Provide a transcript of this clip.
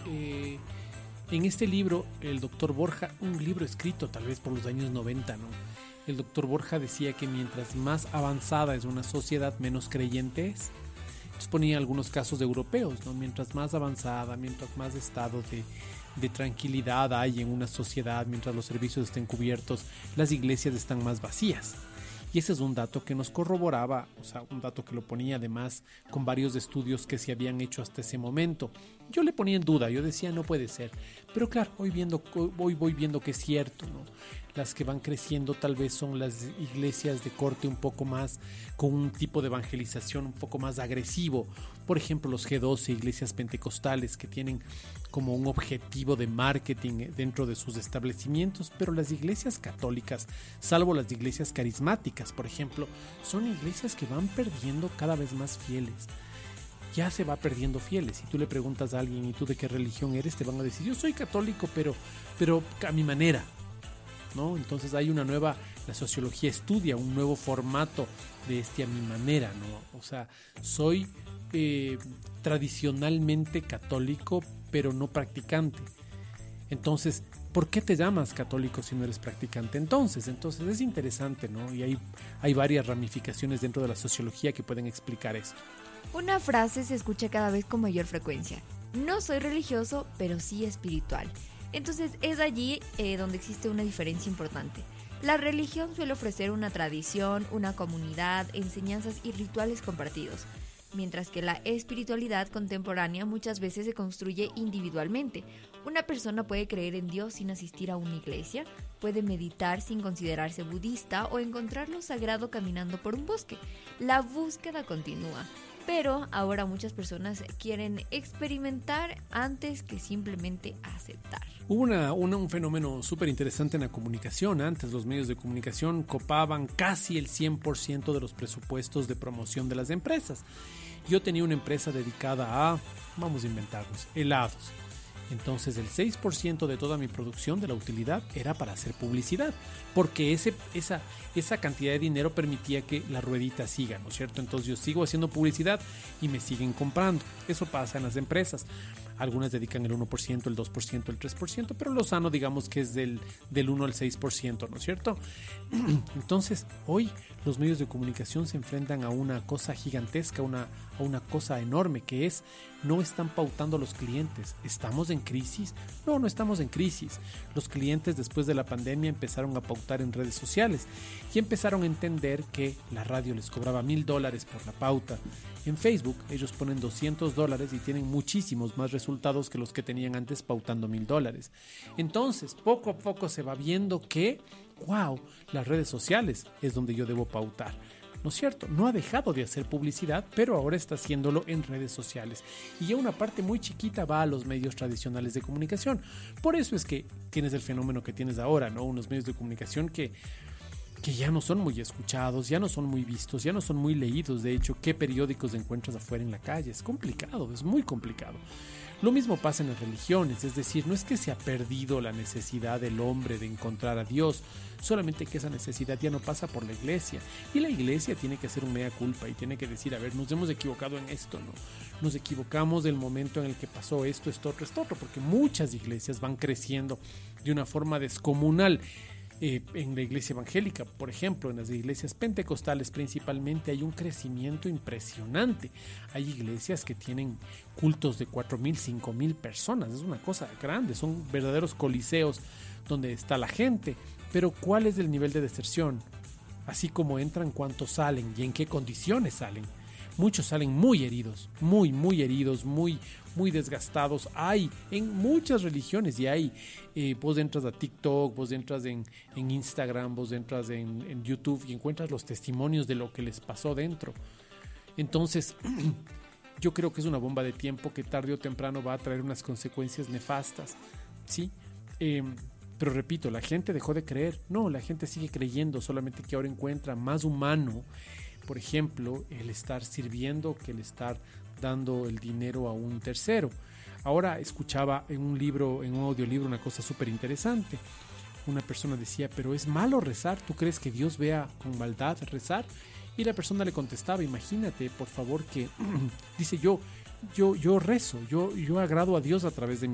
en este libro, el doctor Borja, un libro escrito tal vez por los años 90, ¿no? El doctor Borja decía que mientras más avanzada es una sociedad, menos creyente es. Entonces ponía algunos casos de europeos, ¿no? Mientras más avanzada, mientras más estado de tranquilidad hay en una sociedad, mientras los servicios estén cubiertos, las iglesias están más vacías. Y ese es un dato que nos corroboraba, o sea, un dato que lo ponía además con varios estudios que se habían hecho hasta ese momento. Yo le ponía en duda, yo decía no puede ser, pero claro, hoy voy viendo que es cierto, ¿no? Las que van creciendo tal vez son las iglesias de corte un poco más, con un tipo de evangelización un poco más agresivo. Por ejemplo, los G12, iglesias pentecostales que tienen como un objetivo de marketing dentro de sus establecimientos, pero las iglesias católicas, salvo las iglesias carismáticas, por ejemplo, son iglesias que van perdiendo cada vez más fieles. Ya se va perdiendo fieles. Si tú le preguntas a alguien, ¿y tú de qué religión eres? Te van a decir, yo soy católico, pero a mi manera, ¿no? Entonces hay una nueva, la sociología estudia un nuevo formato de a mi manera, ¿no? O sea, soy tradicionalmente católico, pero no practicante. Entonces, ¿por qué te llamas católico si no eres practicante? Entonces es interesante, ¿no? Y hay varias ramificaciones dentro de la sociología que pueden explicar esto. Una frase se escucha cada vez con mayor frecuencia. No soy religioso, pero sí espiritual. Entonces es allí donde existe una diferencia importante. La religión suele ofrecer una tradición, una comunidad, enseñanzas y rituales compartidos, mientras que la espiritualidad contemporánea muchas veces se construye individualmente. Una persona puede creer en Dios sin asistir a una iglesia, puede meditar sin considerarse budista o encontrar lo sagrado caminando por un bosque. La búsqueda continúa. Pero ahora muchas personas quieren experimentar antes que simplemente aceptar. Hubo un fenómeno súper interesante en la comunicación. Antes los medios de comunicación copaban casi el 100% de los presupuestos de promoción de las empresas. Yo tenía una empresa dedicada a, vamos a inventarnos, helados. Entonces el 6% de toda mi producción de la utilidad era para hacer publicidad, porque esa cantidad de dinero permitía que la ruedita siga, ¿no es cierto? Entonces yo sigo haciendo publicidad y me siguen comprando. Eso pasa en las empresas. Algunas dedican el 1%, el 2%, el 3%, pero lo sano digamos que es del 1 al 6%, ¿no es cierto? Entonces hoy los medios de comunicación se enfrentan a una cosa gigantesca, a una cosa enorme, que es, no están pautando a los clientes. ¿Estamos en crisis? No, no estamos en crisis. Los clientes después de la pandemia empezaron a pautar en redes sociales y empezaron a entender que la radio les cobraba $1,000 por la pauta. En Facebook ellos ponen $200 y tienen muchísimos más resultados que los que tenían antes pautando $1,000. Entonces, poco a poco se va viendo que, wow, las redes sociales es donde yo debo pautar. ¿No es cierto? No ha dejado de hacer publicidad, pero ahora está haciéndolo en redes sociales. Y ya una parte muy chiquita va a los medios tradicionales de comunicación. Por eso es que tienes el fenómeno que tienes ahora, ¿no? Unos medios de comunicación que ya no son muy escuchados, ya no son muy vistos, ya no son muy leídos. De hecho, ¿qué periódicos encuentras afuera en la calle? Es complicado, es muy complicado. Lo mismo pasa en las religiones, es decir, no es que se ha perdido la necesidad del hombre de encontrar a Dios, solamente que esa necesidad ya no pasa por la iglesia. Y la iglesia tiene que hacer un mea culpa y tiene que decir, a ver, nos hemos equivocado en esto, ¿no? Nos equivocamos del momento en el que pasó esto, esto otro, porque muchas iglesias van creciendo de una forma descomunal. En la iglesia evangélica, por ejemplo, en las iglesias pentecostales principalmente, hay un crecimiento impresionante. Hay iglesias que tienen cultos de 4,000, 5,000 personas. Es una cosa grande, son verdaderos coliseos donde está la gente. Pero ¿cuál es el nivel de deserción? Así como entran, ¿cuántos salen y en qué condiciones salen? Muchos salen muy heridos, muy heridos, muy desgastados. Hay en muchas religiones y hay, vos entras a TikTok, vos entras en Instagram, vos entras en YouTube y encuentras los testimonios de lo que les pasó dentro. Entonces, yo creo que es una bomba de tiempo que tarde o temprano va a traer unas consecuencias nefastas, ¿sí? Pero repito, la gente dejó de creer. No, la gente sigue creyendo, solamente que ahora encuentra más humano, por ejemplo, el estar sirviendo que el estar dando el dinero a un tercero. Ahora escuchaba en un libro, en un audiolibro, una cosa súper interesante. Una persona decía, pero es malo rezar, ¿tú crees que Dios vea con maldad rezar? Y la persona le contestaba, imagínate, por favor, que dice yo rezo, yo agrado a Dios a través de mi